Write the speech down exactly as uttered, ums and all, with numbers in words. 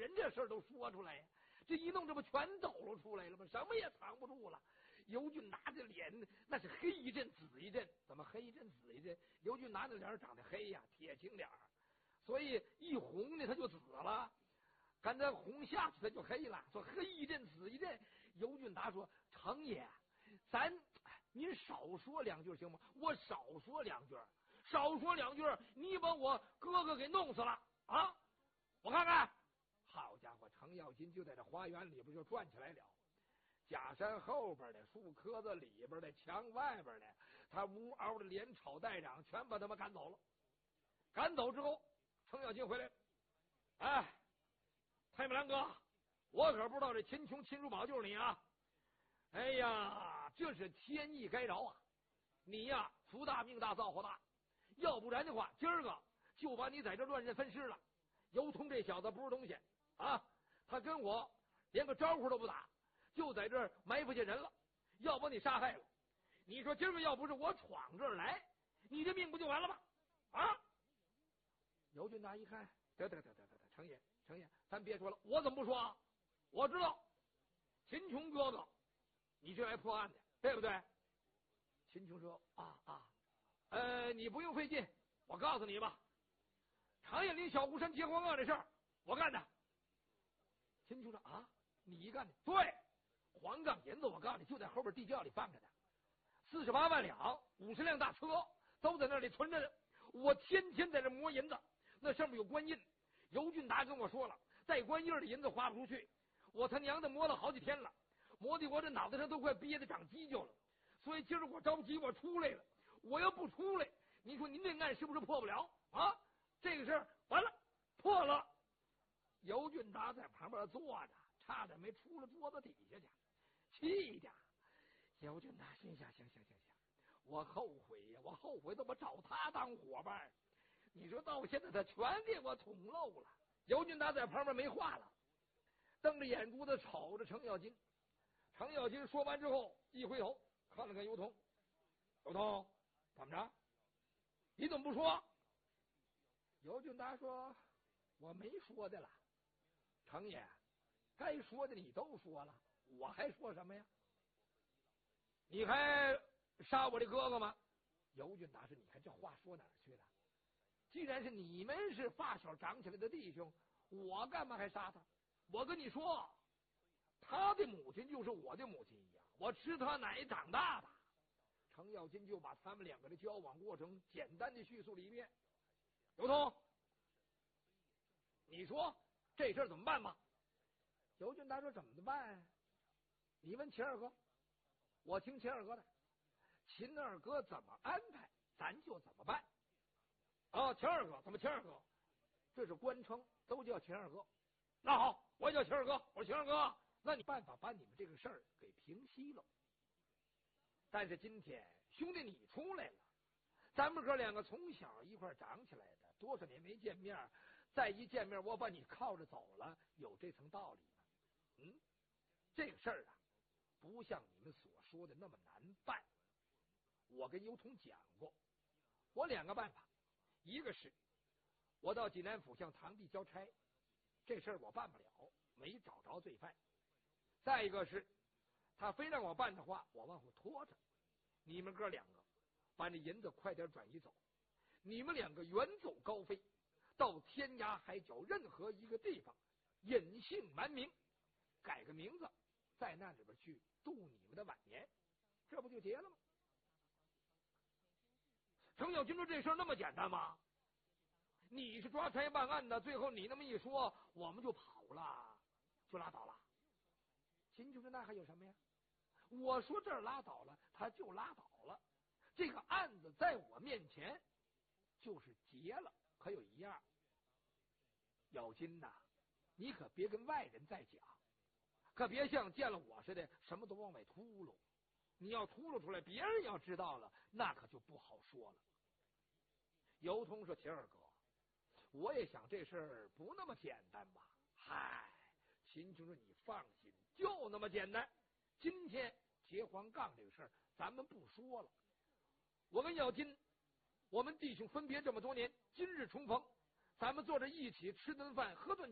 人这事儿都说出来呀。这一弄，这不全抖了出来了吗？什么也藏不住了。尤俊拿着脸，那是黑一阵紫一阵。怎么黑一阵紫一阵？尤俊拿着脸长得黑呀，铁青脸，所以一红呢，他就紫了。赶他红下去，他就黑了。说黑一阵紫一阵。尤俊达说：“程爷，咱您少说两句行吗？我少说两句，少说两句，你把我哥哥给弄死了啊！我看看。”好家伙，程咬金就在这花园里边就转起来了，假山后边的、树棵子里边的、墙外边的，他呜嗷的连吵带嚷，全把他们赶走了。赶走之后，程咬金回来，哎，太美兰哥，我可不知道这秦琼、秦叔宝就是你啊！哎呀，这是天意该饶啊！你呀，福大命大造化大，要不然的话，今儿个就把你在这乱刃分尸了。尤通这小子不是东西啊，他跟我连个招呼都不打，就在这儿埋伏下人了，要把你杀害了。你说今儿个要不是我闯这儿来，你这命不就完了吗？啊！尤俊达一看，得得得得得得，程爷程爷，咱别说了，我怎么不说啊？我知道秦琼哥哥，你是来破案的，对不对？秦琼说：“啊啊，呃，你不用费劲，我告诉你吧，长眼岭小孤山劫荒案这事儿，我干的。”秦琼说：“啊，你干的？对，黄杠银子我告诉你，就在后边地窖里放着的，四十八万两，五十辆大车都在那里存着的。我天天在这磨银子，那上面有官印。尤俊达跟我说了，带官印的银子花不出去。我他娘的磨了好几天了，磨的我这脑袋上都快憋得长犄角了。所以今儿我着急，我出来了。我要不出来，你说您这案是不是破不了啊？这个事儿完了，破了。”尤俊达在旁边坐着，差点没出了桌子底下去，气的。尤俊达心想：行行行行，我后悔呀，我后悔怎么找他当伙伴？你说到现在他全给我捅漏了。尤俊达在旁边没话了，瞪着眼珠子瞅着程咬金。程咬金说完之后，一回头看了看尤通，尤通怎么着？你怎么不说？尤俊达说：“我没说的了。程爷，该说的你都说了，我还说什么呀？你还杀我的哥哥吗？”尤俊达说：“你看这话说哪儿去了？既然是你们是发小长起来的弟兄，我干嘛还杀他？我跟你说，他的母亲就是我的母亲一样，我吃他奶长大的。”程咬金就把他们两个的交往过程简单的叙述了一遍。尤通，你说这事儿怎么办吧？尤俊达说：“怎么办？你问秦二哥，我听秦二哥的。秦二哥怎么安排，咱就怎么办。”啊，秦二哥怎么？秦二哥，这是官称，都叫秦二哥。那好，我也叫秦二哥。我说秦二哥，那你办法把你们这个事儿给平息了。但是今天兄弟你出来了，咱们哥两个从小一块长起来的，多少年没见面，再一见面我把你靠着走了，有这层道理吗？嗯，这个事儿啊，不像你们所说的那么难办。我跟尤通讲过，我两个办法，一个是我到济南府向堂弟交差，这事儿我办不了，没找着罪犯；再一个是他非让我办的话，我往后拖着。你们哥两个把这银子快点转移走，你们两个远走高飞，到天涯海角任何一个地方，隐姓埋名，改个名字，在那里边去度你们的晚年，这不就结了吗？程咬金说：“这事儿那么简单吗？你是抓差办案的，最后你那么一说，我们就跑了，就拉倒了。”秦琼说：“那还有什么呀？我说这儿拉倒了，他就拉倒了。这个案子在我面前就是结了。可有一样，咬金呐，你可别跟外人再讲，可别像见了我似的，什么都往外秃噜。你要秃噜出来，别人要知道了，那可就不好说了。”尤通说：“秦二哥，我也想这事儿不那么简单吧？”嗨，秦琼说：“你放心，就那么简单。今天劫黄杠这个事儿，咱们不说了。我跟咬金，我们弟兄分别这么多年，今日重逢，咱们坐着一起吃顿饭，喝顿